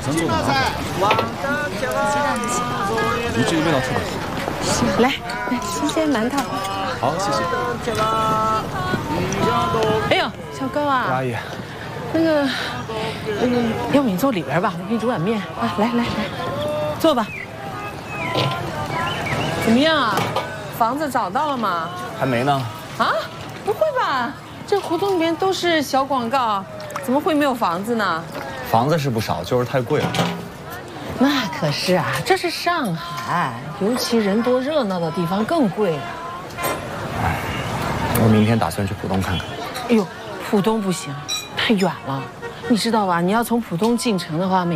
餐做的蛮好的，鱼这个味道特别好。 来，新鲜馒头。 好，谢谢。 哎呦，小高啊， 阿姨， 那个，要不你坐里边吧，我给你煮碗面啊。来，坐吧。怎么样啊？房子找到了吗？ 还没呢。 啊？不会吧？这胡同里面都是小广告，怎么会没有房子呢？ 房子是不少，就是太贵了。 那可是啊，这是上海，尤其人多热闹的地方更贵啊。 哎，我明天打算去浦东看看。 哎呦，浦东不行，太远了，你知道吧？你要从浦东进城的话，每